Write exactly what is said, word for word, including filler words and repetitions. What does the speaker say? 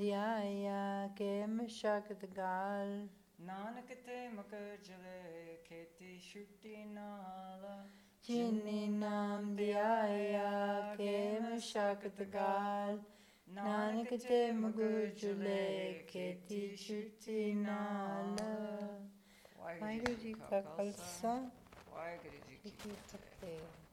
ਧਿਆਇਆ ਕੇ ਮਸ਼ਕਤ ਗਾਲ। ਨਾਨਕ ਤੇ ਮਕਜਲੇ ਖੇਤੀ ਛੁੱਟੀ ਨਾਲ। ਜਿਨੀ ਨਾਮ ਧਿਆਇਆ ਕੇ ਮਸ਼ਕਤ ਗਾਲ। ਨਾਨਕ ਤੇ ਮਗੁਜਲੇ ਖੇਤੀ ਛੁੱਟੀ ਨਾਲ। ਵਾਹਿਗੁਰੂ ਜੀ ਕਾ ਖਾਲਸਾ, ਵਾਹਿਗੁਰੂ ਜੀ ਕੀ ਫਤਿਹ।